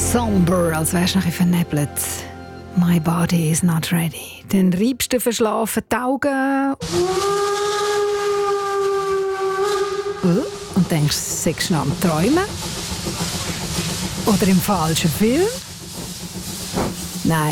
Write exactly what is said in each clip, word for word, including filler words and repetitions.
Somber, als wärst du noch ein bisschen vernebelt. My body is not ready. Dann reibst du verschlafen die Augen. Und denkst, sechst du noch am Träumen? Oder im falschen Film? Nein.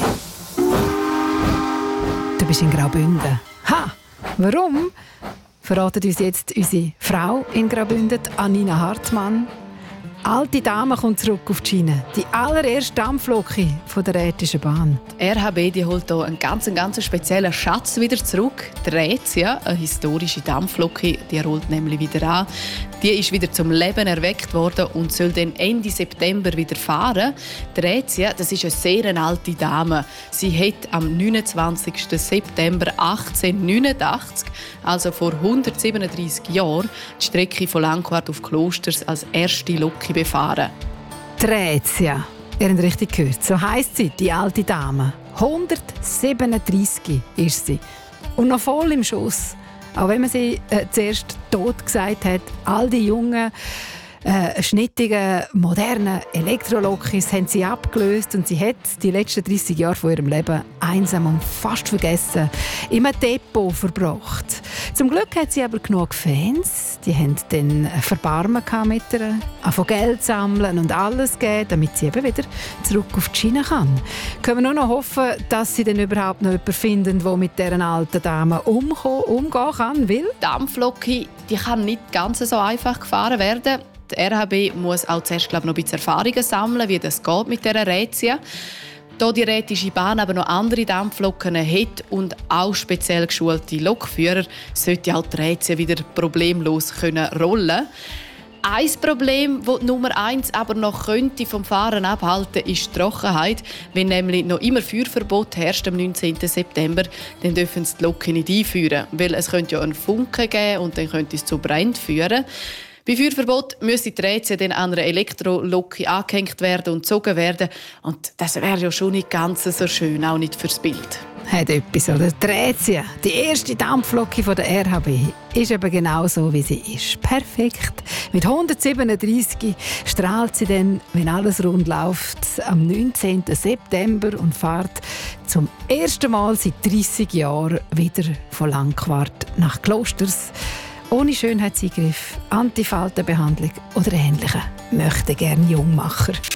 Du bist in Graubünden. Ha! Warum? Verratet uns jetzt unsere Frau in Graubünden, Anina Hartmann. Alte Dame kommt zurück auf die Schiene. Die allererste Dampflok von der Rätischen Bahn. Die R H B die holt hier einen ganz, ganz speziellen Schatz wieder zurück. Die Rätia, eine historische Dampflok, die rollt nämlich wieder an. Die ist wieder zum Leben erweckt worden und soll dann Ende September wieder fahren. Die Rätia, das ist eine sehr alte Dame. Sie hat am neunundzwanzigsten September achtzehnhundertneunundachtzig, also vor hundertsiebenunddreissig Jahren, die Strecke von Langquart auf Klosters als erste Lok befahren. Die Rätia, ihr habt richtig gehört, so heisst sie, die alte Dame. hundertsiebenunddreissig ist sie. Und noch voll im Schuss. Auch wenn man sie äh, zuerst tot gesagt hat, all die jungen, äh, schnittigen, modernen Elektrolokis haben sie abgelöst und sie hat die letzten dreissig Jahre von ihrem Leben einsam und fast vergessen in einem Depot verbracht. Zum Glück hat sie aber genug Fans, die haben dann Verbarmen mit ihr, angefangen Geld sammeln und alles geben, damit sie eben wieder zurück auf die Schiene kann. Können wir nur noch hoffen, dass sie dann überhaupt noch jemanden finden, der mit dieser alten Dame umgehen kann, weil die Dampflok, die kann nicht ganz so einfach gefahren werden. Die R H B muss auch zuerst, glaube ich, noch ein bisschen Erfahrungen sammeln, wie das geht mit dieser Rätia. Da die Rätische Bahn aber noch andere Dampfloken hat und auch speziell geschulte Lokführer, sollte auch die Rätia wieder problemlos können rollen. Ein Problem, das die Nummer eins aber noch könnte vom Fahren abhalten, ist die Trockenheit. Wenn nämlich noch immer Feuerverbot herrscht am neunzehnten September, dann dürfen sie die Loken nicht einführen, weil es könnte ja einen Funken geben und dann könnte es zu Bränden führen. Bei Feuerverbot müsste die Rätia dann an einer Elektrolok angehängt werden und gezogen werden. Und das wäre ja schon nicht ganz so schön, auch nicht fürs Bild. Hat etwas, oder? Die Rätia, die erste Dampflok von der R H B, ist eben genau so, wie sie ist. Perfekt. Mit hundertsiebenunddreissig strahlt sie dann, wenn alles rund läuft, am neunzehnten September und fährt zum ersten Mal seit dreissig Jahren wieder von Langquart nach Klosters. Ohne Schönheitseingriff, Antifaltenbehandlung oder Ähnlichem. Möchte gerne Jungmacher.